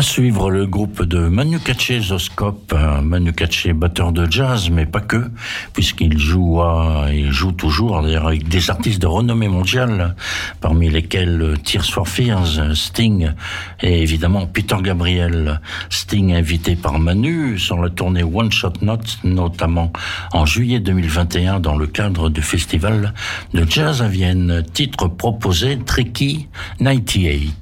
À suivre le groupe de Manu Katché, Zoscope. Manu Katché, batteur de jazz, mais pas que, puisqu'il joue toujours, d'ailleurs, avec des artistes de renommée mondiale, parmi lesquels Tears for Fears, Sting, et évidemment Peter Gabriel. Sting invité par Manu sur la tournée One Shot Note, notamment en juillet 2021 dans le cadre du festival de jazz à Vienne. Titre proposé, Tricky 98.